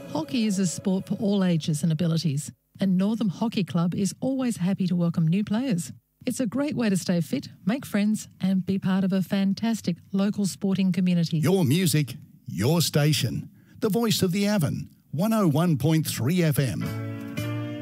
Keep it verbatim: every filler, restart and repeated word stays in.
Hockey is a sport for all ages and abilities, and Northam Hockey Club is always happy to welcome new players. It's a great way to stay fit, make friends, and be part of a fantastic local sporting community. Your music, your station. The voice of the Avon, one oh one point three F M.